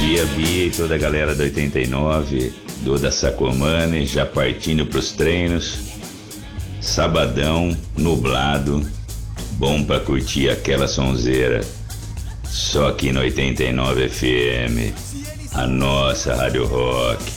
dia, Bia e toda a galera da 89, do da Sacomane, já partindo pros treinos. Sabadão, nublado, bom pra curtir aquela sonzeira. Só aqui no 89 FM, a nossa Rádio Rock.